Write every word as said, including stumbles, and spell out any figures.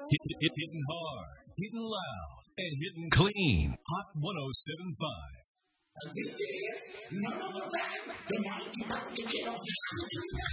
Hit, hit, hitting hard, hitting loud, and hitting clean. Hot one oh seven point five. This is number one, the night about to get off the street.